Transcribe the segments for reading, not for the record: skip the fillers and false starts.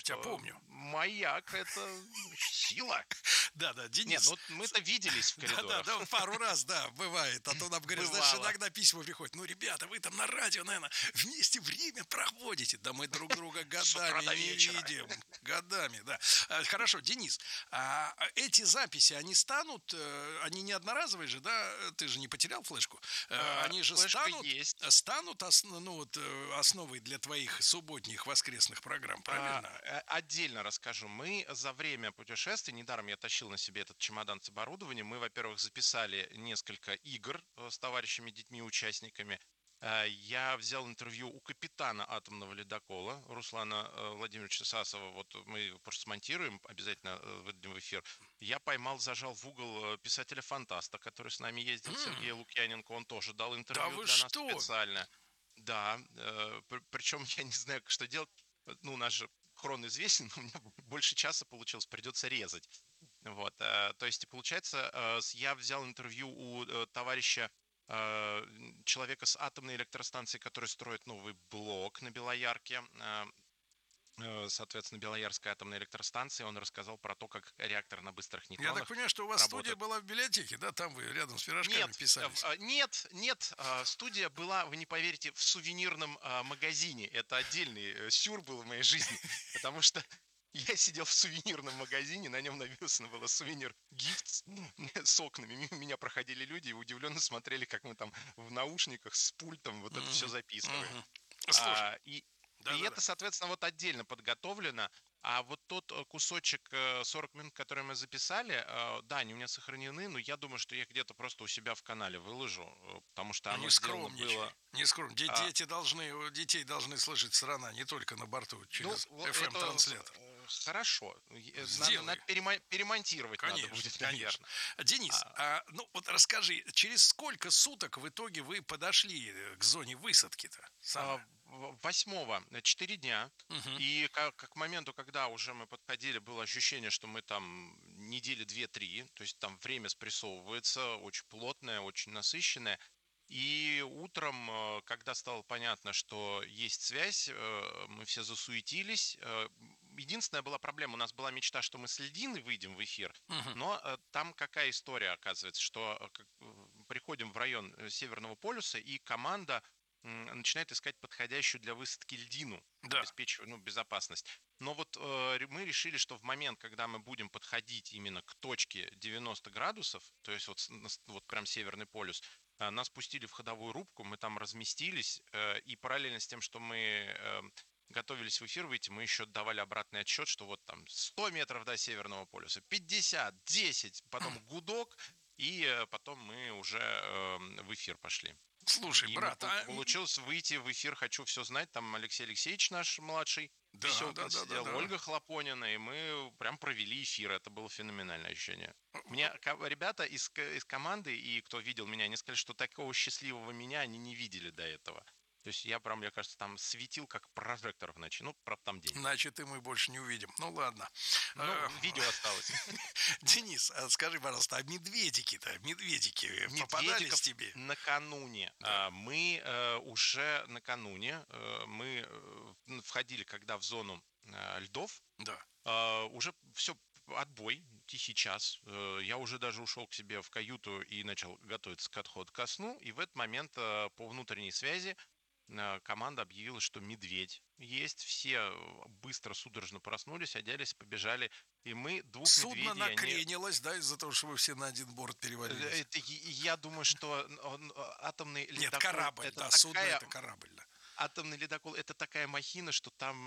тебя помню. Маяк — это сила. Да, Нет, Денис. ну мы-то виделись в коридорах. Да, пару раз, да, бывает. А то нам говорят, знаешь, Бывало. иногда письма приходят. Ну, ребята, вы там на радио, наверное, вместе время проводите. Да мы друг друга С утра годами до не вечера. видим. Годами, да. Хорошо, Денис, эти записи, они станут, они не одноразовые же, да? Ты же не потерял флешку? Они же Флешка станут, есть. основой для твоих субботних воскресных программ, правильно? Отдельно расскажу. Мы за время путешествий, недаром я тащил на себе этот чемодан с оборудованием, мы, во-первых, записали несколько игр с товарищами, детьми, участниками. Я взял интервью у капитана атомного ледокола Руслана Владимировича Сасова. Вот мы его просто смонтируем, обязательно выдадим в эфир. Я поймал, зажал в угол писателя-фантаста, который с нами ездил, Сергея Лукьяненко. Он тоже дал Да интервью вы для нас что? специально. Да, причем я не знаю, что делать. Ну, у нас же хрон известен, у меня больше часа получилось, придется резать. Вот, то есть, получается, я взял интервью у товарища, человека с атомной электростанции, который строит новый блок на Белоярке, соответственно, Белоярская атомная электростанция. Он рассказал про то, как реактор на быстрых Я так нейтронах понимаю, что у вас студия работает. была в библиотеке, да? Там вы рядом с пирожками Нет, писались. нет, студия была, вы не поверите, в сувенирном магазине. Это отдельный сюр был в моей жизни, потому что я сидел в сувенирном магазине, на нем написано было сувенир гифтс с окнами. Мимо меня проходили люди и удивленно смотрели, как мы там в наушниках с пультом вот это все Мгм, записываем. мгм. Слушай, И да-да-да. это, соответственно, вот отдельно подготовлено. А вот тот кусочек 40 минут, который мы записали, да, они у меня сохранены, но я думаю, что я их где-то просто у себя в канале выложу, потому что Ну, оно не сделано скромничай. было. Не скромничай. а, Детей должны слышать страна, не только на борту, Ну, через это FM-транслятор. хорошо. Надо Сделай. перемонтировать надо Конечно, будет, конечно. наверное. Денис, ну вот расскажи, через сколько суток в итоге вы подошли к зоне высадки-то? Самое. 8-го 4 дня. Мгм. И как к моменту, когда уже мы подходили, было ощущение, что мы там недели 2-3, то есть там время спрессовывается, очень плотное, очень насыщенное. И утром, когда стало понятно, что есть связь, мы все засуетились. Единственная была проблема, у нас была мечта, что мы с льдины выйдем в эфир, Мгм. но там какая история оказывается, что приходим в район Северного полюса, и команда начинает искать подходящую для высадки льдину, Да. обеспечивая, ну, безопасность. Но вот мы решили, что в момент, когда мы будем подходить именно к точке 90 градусов, то есть вот, вот прям Северный полюс, нас пустили в ходовую рубку, мы там разместились, и параллельно с тем, что мы готовились в эфир выйти, мы еще давали обратный отсчет, что вот там 100 метров до Северного полюса, 50, 10, потом гудок, и потом мы уже в эфир пошли. Слушай, И мы, брат, получилось выйти в эфир «Хочу все знать». Там Алексей Алексеевич наш младший, да, да, Веселкин да, да, сидел, да. Ольга Хлопонина, и мы прям провели эфир. Это было феноменальное ощущение. Мне ребята из команды, и кто видел меня, они сказали, что такого счастливого меня они не видели до этого. То есть я прям, мне кажется, там светил как прожектор в ночи. Ну, правда, там день был. Значит, и мы больше не увидим. Ну ладно. Ну, видео осталось. Денис, скажи, пожалуйста, а медведики попадались Медведиков тебе? накануне. Да. Мы уже накануне, мы входили, когда в зону льдов, Да. уже все, отбой, тихий час. Я уже даже ушел к себе в каюту и начал готовиться к отходу ко сну. И в этот момент по внутренней связи команда объявила, что медведь есть. Все быстро, судорожно проснулись, оделись, побежали. И мы двух Судно медведей, они накренилось, да, из-за того, что вы все на один борт перевалились. я думаю, что атомный Нет, ледокол корабль, это да, судно такая это корабль, да. атомный ледокол это такая махина, что там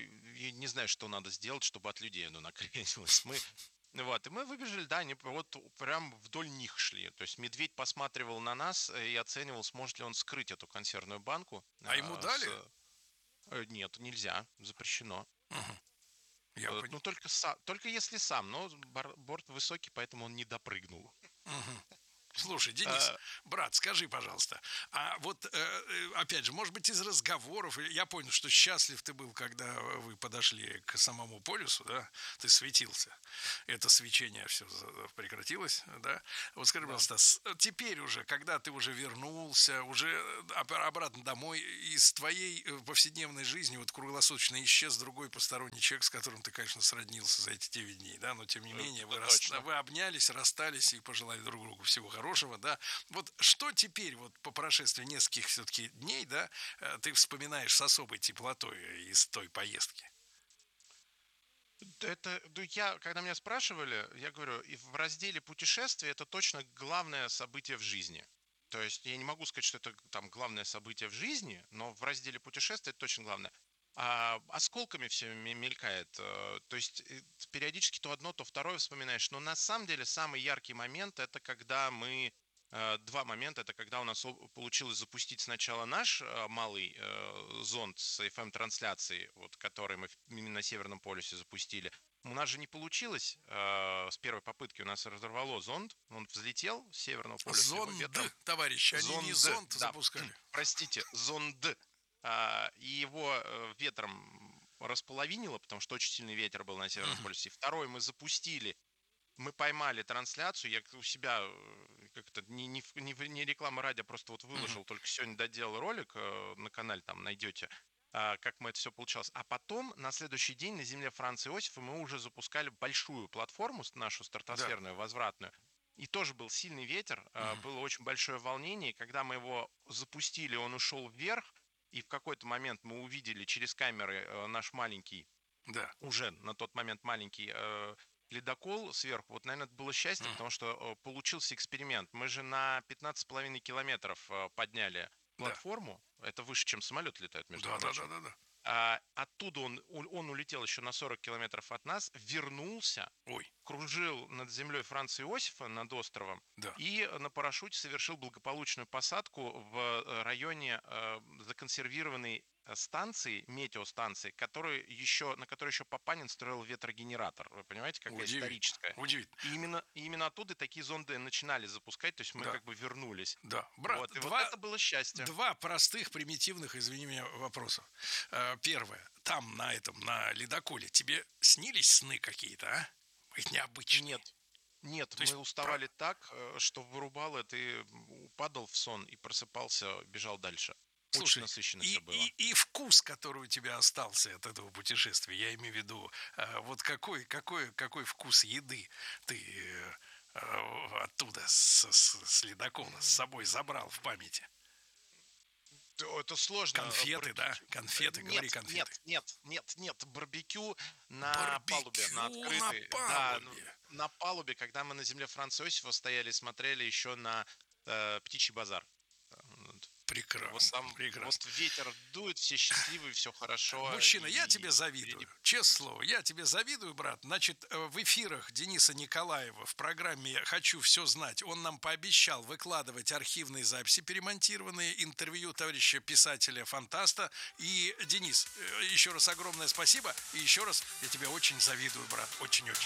я не знаю, что надо сделать, чтобы от людей оно накренилось. И мы выбежали, да, они вот прям вдоль них шли. То есть медведь посматривал на нас и оценивал, сможет ли он скрыть эту консервную банку. А ему дали? Нет, нельзя, запрещено. Мгм. Я понял. Ну только если сам, но борт высокий, поэтому он не допрыгнул. Слушай, Денис, брат, скажи, пожалуйста, а вот, опять же, может быть, из разговоров, я понял, что счастлив ты был, когда вы подошли к самому полюсу, да, ты светился, это свечение все прекратилось, да, вот скажи, Да. пожалуйста, теперь уже, когда ты уже вернулся, уже обратно домой, из твоей повседневной жизни вот круглосуточно исчез другой посторонний человек, с которым ты, конечно, сроднился за эти 9 дней, да, но тем не менее Это точно. вы обнялись, расстались и пожелали друг другу всего хорошего, да. Вот что теперь, вот по прошествии нескольких все-таки дней, да, ты вспоминаешь с особой теплотой из той поездки? Это, ну, когда меня спрашивали, я говорю, и в разделе путешествия это точно главное событие в жизни. То есть я не могу сказать, что это там главное событие в жизни, но в разделе путешествия это точно главное. А осколками все мелькает. То есть периодически то одно, то второе вспоминаешь. Но на самом деле самый яркий момент это когда мы два момента. Это когда у нас получилось запустить сначала наш малый зонд с FM-трансляцией, вот, который мы именно на Северном полюсе запустили. У нас же не получилось с первой попытки. У нас разорвало зонд. Он взлетел с Северного полюса, его Зонд, ветром... товарищи, они не Зонд, зонд да, запускали. простите, зонд. И его ветром располовинило, потому что очень сильный ветер был на Северном полюсе. И второй мы запустили, мы поймали трансляцию, я у себя как-то не реклама радио, просто вот выложил, только сегодня доделал ролик на канале, там найдете, как мы это все получалось. А потом, на следующий день на земле Франца Иосифа мы уже запускали большую платформу, нашу стратосферную, возвратную. И тоже был сильный ветер, было очень большое волнение. И когда мы его запустили, он ушел вверх, и в какой-то момент мы увидели через камеры наш маленький, Да. уже на тот момент маленький ледокол сверху. Вот, наверное, это было счастье, потому что получился эксперимент. Мы же на 15,5 километров подняли платформу. Это выше, чем самолет летает, между прочим. Да. Оттуда он улетел еще на 40 километров от нас, вернулся, кружил над землей Франца Иосифа, над островом, и на парашюте совершил благополучную посадку в районе законсервированной станции, метеостанции, на которой еще Папанин строил ветрогенератор. Вы понимаете, какая историческая? Удивительно. И именно оттуда такие зонды начинали запускать, то есть мы как бы вернулись. Да, брат, вот, и вот это было счастье. Два простых, примитивных, извини меня, вопроса. Первое. Там, на ледоколе, тебе снились сны какие-то, а? Их необычные. Нет, мы уставали так, что вырубало это, и падал в сон и просыпался, бежал дальше. Слушай, очень насыщенно все было. И вкус, который у тебя остался от этого путешествия, я имею в виду, вот какой вкус еды ты оттуда с ледокола с собой забрал в памяти? Это сложно. Конфеты, да? Конфеты, говори конфеты. Нет. Барбекю на палубе, на открытой. Да, на палубе, когда мы на земле Франца Иосифа стояли, смотрели еще на птичий базар. Прекрасно. Вот ветер дует, все счастливые, все хорошо. Мужчина, я тебе завидую. Честное слово, я тебе завидую, брат. Значит, в эфирах Дениса Николаева в программе «Хочу все знать» он нам пообещал выкладывать архивные записи, перемонтированные, интервью товарища писателя-фантаста. И, Денис, еще раз огромное спасибо. И еще раз я тебе очень завидую, брат. Очень-очень.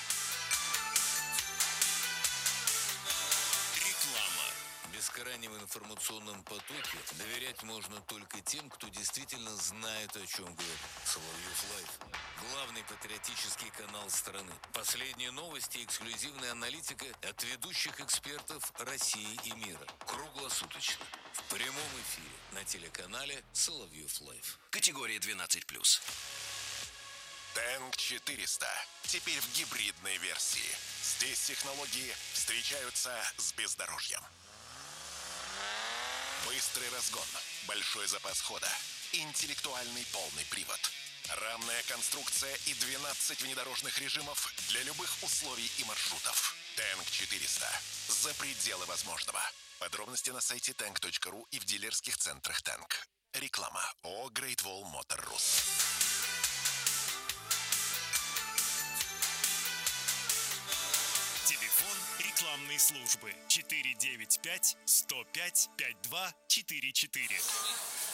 В бескрайнем информационном потоке доверять можно только тем, кто действительно знает, о чем говорит. Соловьев Лайв. Главный патриотический канал страны. Последние новости и эксклюзивная аналитика от ведущих экспертов России и мира. Круглосуточно. В прямом эфире на телеканале Соловьев Лайв. Категория 12+. Тэнк 400. Теперь в гибридной версии. Здесь технологии встречаются с бездорожьем. Быстрый разгон, большой запас хода, интеллектуальный полный привод, рамная конструкция и 12 внедорожных режимов для любых условий и маршрутов. Тэнк 400. За пределы возможного. Подробности на сайте tank.ru и в дилерских центрах Тэнк. Реклама ООО Great Wall Motor Rus. Телефон рекламной службы 495 105 5244.